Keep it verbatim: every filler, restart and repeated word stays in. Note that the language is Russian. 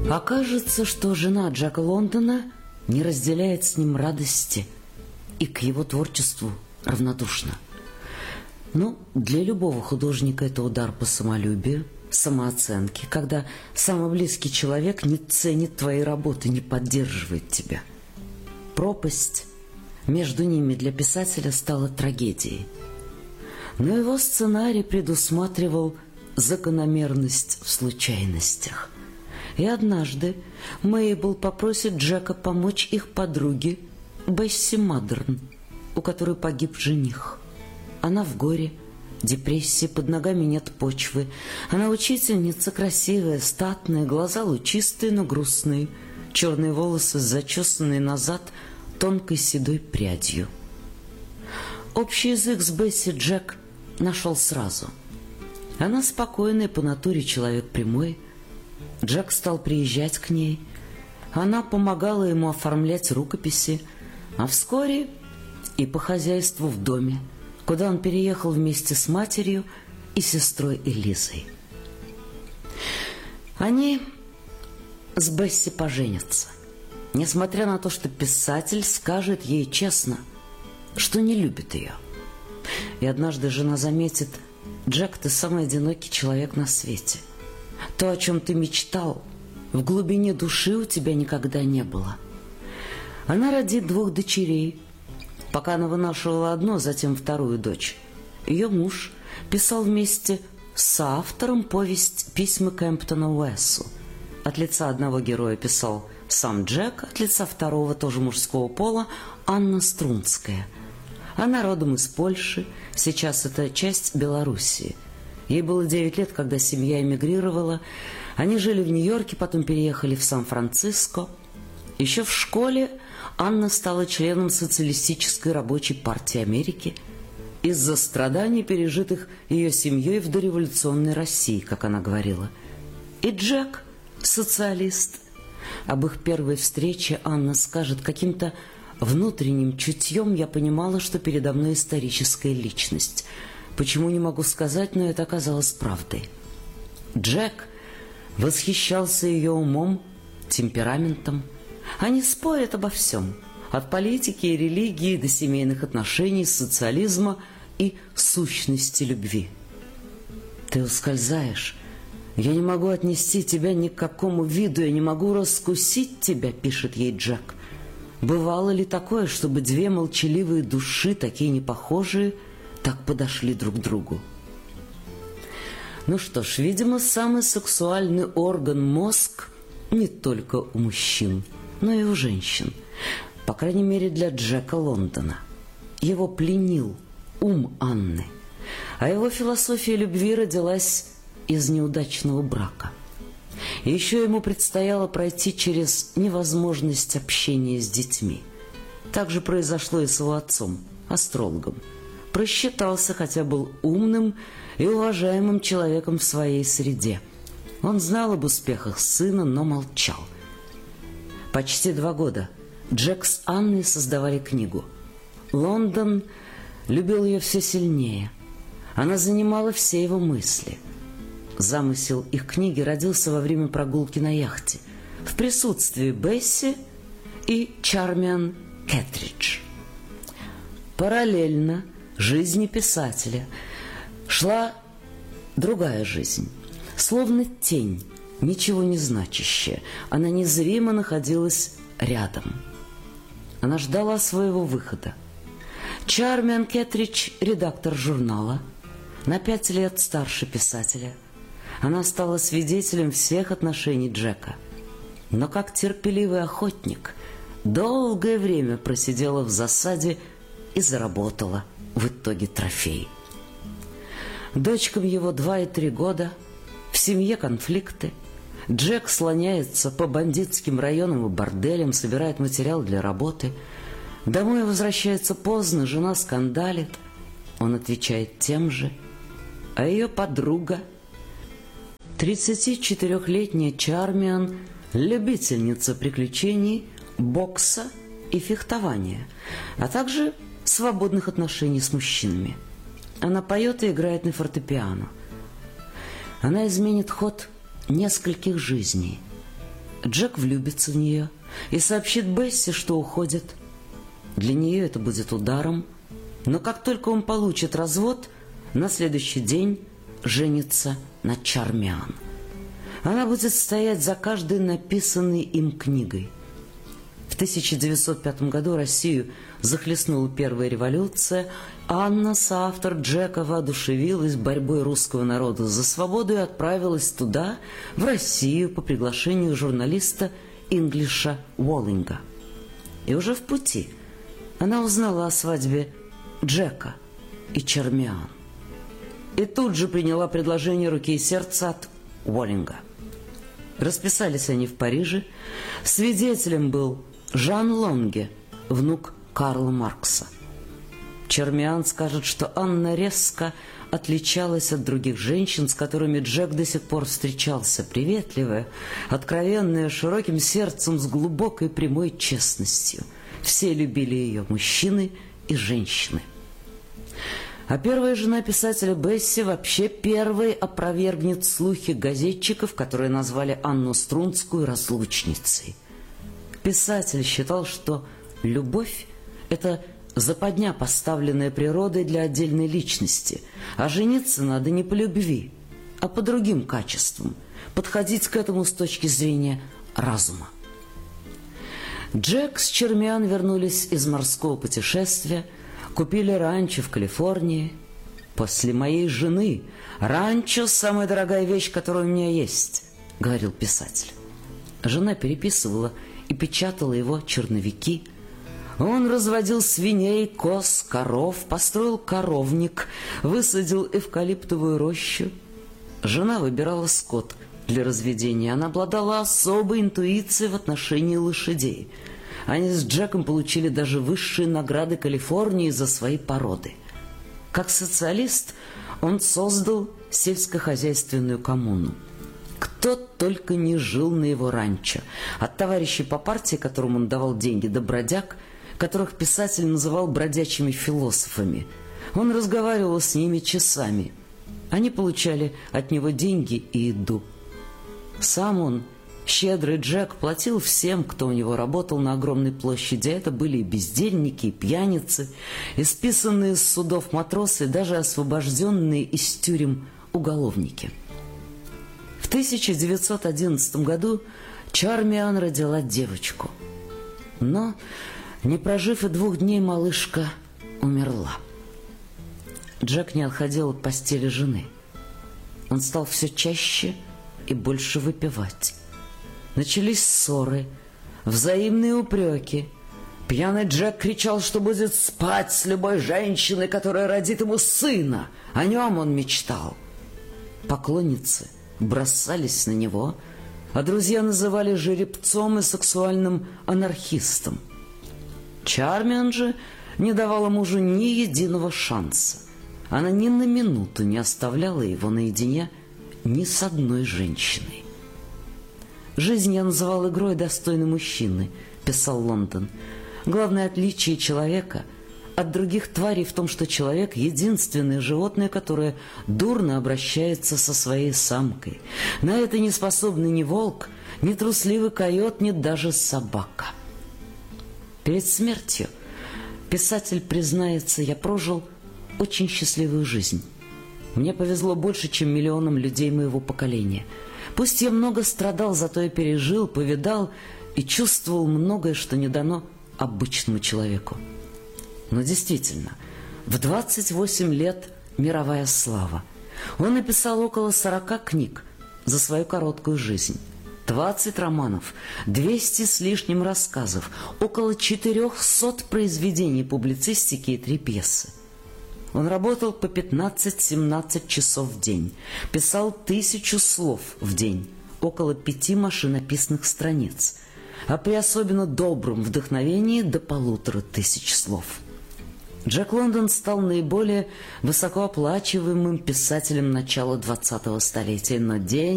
Окажется, что жена Джека Лондона не разделяет с ним радости и к его творчеству равнодушна. Ну, для любого художника это удар по самолюбию, самооценке, когда самый близкий человек не ценит твои работы, не поддерживает тебя. Пропасть между ними для писателя стала трагедией. Но его сценарий предусматривал закономерность в случайностях. И однажды Мейбл попросит Джека помочь их подруге Бесси Мадерн, у которой погиб жених. Она в горе, депрессии, под ногами нет почвы. Она учительница, красивая, статная, глаза лучистые, но грустные, черные волосы зачесанные назад тонкой седой прядью. Общий язык с Бесси Джек нашел сразу. Она спокойная по натуре, человек прямой. Джек стал приезжать к ней. Она помогала ему оформлять рукописи, а вскоре и по хозяйству в доме, куда он переехал вместе с матерью и сестрой Элизой. Они с Бесси поженятся, несмотря на то, что писатель скажет ей честно, что не любит ее. И однажды жена заметит: «Джек, ты самый одинокий человек на свете. То, о чем ты мечтал, в глубине души у тебя никогда не было». Она родит двух дочерей. Пока она вынашивала одну, затем вторую дочь, ее муж писал вместе с автором повесть «Письма Кэмптона Уэссу». От лица одного героя писал сам Джек, от лица второго, тоже мужского пола, Анна Струнская. Она родом из Польши, сейчас это часть Белоруссии. Ей было девять лет, когда семья эмигрировала. Они жили в Нью-Йорке, потом переехали в Сан-Франциско. Еще в школе Анна стала членом Социалистической рабочей партии Америки из-за страданий, пережитых ее семьей в дореволюционной России, как она говорила. И Джек – социалист. Об их первой встрече Анна скажет: каким-то внутренним чутьем я понимала, что передо мной историческая личность. Почему, не могу сказать, но это оказалось правдой. Джек восхищался ее умом, темпераментом. Они спорят обо всем, от политики и религии до семейных отношений, социализма и сущности любви. «Ты ускользаешь. Я не могу отнести тебя ни к какому виду, я не могу раскусить тебя», — пишет ей Джек. «Бывало ли такое, чтобы две молчаливые души, такие непохожие, так подошли друг к другу?» Ну что ж, видимо, самый сексуальный орган — мозг — не только у мужчин, но и у женщин. По крайней мере, для Джека Лондона. Его пленил ум Анны, а его философия любви родилась из неудачного брака. И еще ему предстояло пройти через невозможность общения с детьми. Так же произошло и с его отцом, астрологом. Просчитался, хотя был умным и уважаемым человеком в своей среде. Он знал об успехах сына, но молчал. Почти два года Джек с Анной создавали книгу. Лондон любил ее все сильнее. Она занимала все его мысли. Замысел их книги родился во время прогулки на яхте в присутствии Бесси и Чармиан Кэтридж. Параллельно жизни писателя шла другая жизнь, словно тень, ничего не значащая. Она незримо находилась рядом. Она ждала своего выхода. Чармиан Кэтридж – редактор журнала, на пять лет старше писателя. Она стала свидетелем всех отношений Джека. Но как терпеливый охотник долгое время просидела в засаде и заработала в итоге трофей. Дочкам его два и три года, в семье конфликты. Джек слоняется по бандитским районам и борделям, собирает материал для работы. Домой возвращается поздно, жена скандалит. Он отвечает тем же. А ее подруга, тридцатичетырехлетняя Чармиан, любительница приключений, бокса и фехтования, а также свободных отношений с мужчинами. Она поет и играет на фортепиано. Она изменит ход нескольких жизней. Джек влюбится в нее и сообщит Бесси, что уходит. Для нее это будет ударом, но как только он получит развод, на следующий день женится на Чармиан. Она будет стоять за каждой написанной им книгой. В тысяча девятьсот пятом году Россию захлестнула первая революция. Анна, соавтор Джека, воодушевилась борьбой русского народа за свободу и отправилась туда, в Россию, по приглашению журналиста Инглиша Уоллинга. И уже в пути она узнала о свадьбе Джека и Чармиан. И тут же приняла предложение руки и сердца от Уоллинга. Расписались они в Париже. Свидетелем был Жан Лонге, внук Карла Маркса. Чармиан скажет, что Анна резко отличалась от других женщин, с которыми Джек до сих пор встречался, приветливая, откровенная, широким сердцем, с глубокой прямой честностью. Все любили ее, мужчины и женщины. А первая жена писателя Бесси вообще первой опровергнет слухи газетчиков, которые назвали Анну Струнскую разлучницей. Писатель считал, что любовь – это западня, поставленная природой для отдельной личности, а жениться надо не по любви, а по другим качествам, подходить к этому с точки зрения разума. Джек с Чармиан вернулись из морского путешествия, купили ранчо в Калифорнии. «После моей жены ранчо – самая дорогая вещь, которая у меня есть», – говорил писатель. Жена переписывала и печатала его черновики. Он разводил свиней, коз, коров, построил коровник, высадил эвкалиптовую рощу. Жена выбирала скот для разведения. Она обладала особой интуицией в отношении лошадей. Они с Джеком получили даже высшие награды Калифорнии за свои породы. Как социалист он создал сельскохозяйственную коммуну. Кто только не жил на его ранчо. От товарищей по партии, которым он давал деньги, до бродяг, которых писатель называл бродячими философами. Он разговаривал с ними часами. Они получали от него деньги и еду. Сам он, щедрый Джек, платил всем, кто у него работал на огромной площади. Это были и бездельники, и пьяницы, и списанные с судов матросы, и даже освобожденные из тюрем уголовники. В тысяча девятьсот одиннадцатом году Чармиан родила девочку. Но, не прожив и двух дней, малышка умерла. Джек не отходил от постели жены. Он стал все чаще и больше выпивать. Начались ссоры, взаимные упреки. Пьяный Джек кричал, что будет спать с любой женщиной, которая родит ему сына. О нем он мечтал. Поклонницы бросались на него, а друзья называли жеребцом и сексуальным анархистом. Чармиан же не давала мужу ни единого шанса. Она ни на минуту не оставляла его наедине ни с одной женщиной. «Жизнь я называл игрой достойной мужчины», – писал Лондон. «Главное отличие человека от других тварей в том, что человек – единственное животное, которое дурно обращается со своей самкой. На это не способны ни волк, ни трусливый койот, ни даже собака». Перед смертью писатель признается: «Я прожил очень счастливую жизнь. Мне повезло больше, чем миллионам людей моего поколения. Пусть я много страдал, зато я пережил, повидал и чувствовал многое, что не дано обычному человеку». Но действительно, в двадцать восемь лет мировая слава. Он написал около сорока книг за свою короткую жизнь. двадцать романов, двести с лишним рассказов, около четырехсот произведений публицистики и три пьесы. Он работал по пятнадцать-семнадцать часов в день, писал тысячу слов в день, около пяти машинописных страниц, а при особенно добром вдохновении до полутора тысяч слов. Джек Лондон стал наиболее высокооплачиваемым писателем начала двадцатого столетия, но день